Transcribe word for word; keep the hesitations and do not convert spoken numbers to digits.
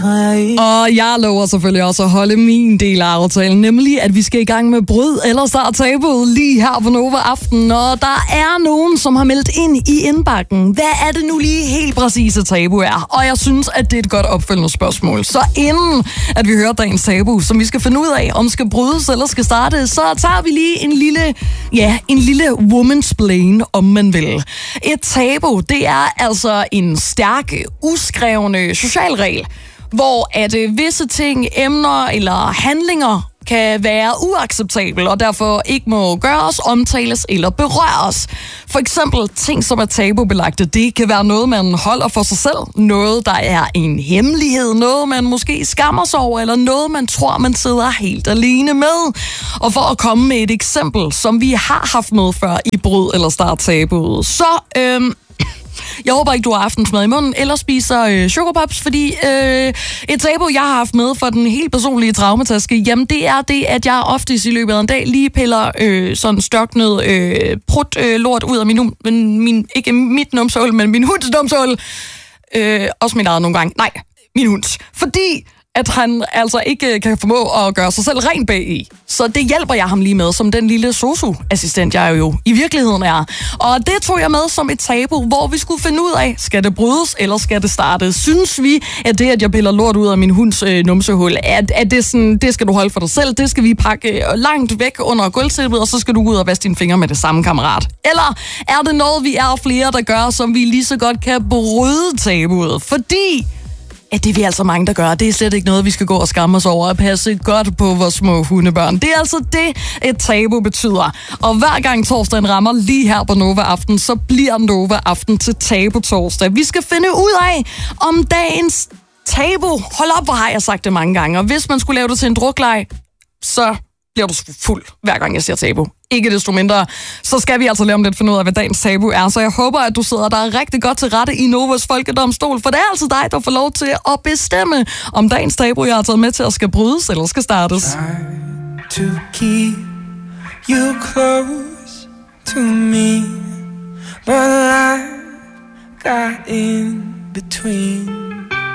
Og jeg lover selvfølgelig også at holde min del af aftalen, nemlig at vi skal i gang med brød eller start tabuet lige her på Nova Aften. Og der er nogen, som har meldt ind i indbakken. Hvad er det nu lige helt præcise tabu er? Og jeg synes, at det er et godt opfølgende spørgsmål. Så inden at vi hører dagens tabu, som vi skal finde ud af, om skal brydes eller skal starte, så tager vi lige en lille, ja, en lille womansplain, om man vil. Et tabu, det er altså en stærk, uskrevne socialregel, hvor at øh, visse ting, emner eller handlinger kan være uacceptabel og derfor ikke må gøres, omtales eller berøres. For eksempel ting, som er tabubelagte, det kan være noget, man holder for sig selv, noget, der er en hemmelighed, noget, man måske skammer sig over, eller noget, man tror, man sidder helt alene med. Og for at komme med et eksempel, som vi har haft med før i brød eller start tabuet, så øhm, jeg håber ikke, du har aftensmad i munden, eller spiser øh, chokopops, fordi øh, et tabu, jeg har haft med for den helt personlige traumataske, jamen det er det, at jeg oftest i løbet af en dag lige piller øh, sådan størknet øh, prut øh, lort ud af min, hum, min ikke mit numsehul, men min hunds numsehul. Øh, også mit eget nogle gange. Nej, min hunds. Fordi at han altså ikke kan formå at gøre sig selv rent bag i. Så det hjælper jeg ham lige med, som den lille sosu-assistent, jeg jo i virkeligheden er. Og det tog jeg med som et tabu, hvor vi skulle finde ud af, skal det brydes, eller skal det starte? Synes vi, at det, at jeg piller lort ud af min hunds øh, numsehul, at, at det, sådan, det skal du holde for dig selv, det skal vi pakke langt væk under gulvtæppet, og så skal du gå ud og vaske dine fingre med det samme, kammerat? Eller er det noget, vi er flere, der gør, som vi lige så godt kan bryde tabuet? Fordi at det er vi altså mange, der gør. Det er slet ikke noget, vi skal gå og skamme os over og passe godt på vores små hundebørn. Det er altså det, et tabu betyder. Og hver gang torsdagen rammer lige her på Nova Aften, så bliver Nova Aften til tabu-torsdag. Vi skal finde ud af, om dagens tabu, hold op, hvor har jeg sagt det mange gange, og hvis man skulle lave det til en drukleg, så bliver du fuld, hver gang jeg siger tabu. Ikke desto mindre, så skal vi altså lade om lidt finde ud af, hvad dagens tabu er. Så jeg håber, at du sidder der rigtig godt til rette i Novas Folkedomstol, for det er altså dig, der får lov til at bestemme, om dagens tabu, jeg har taget med til at skal brydes eller skal startes. To keep you close to me, but life got in between.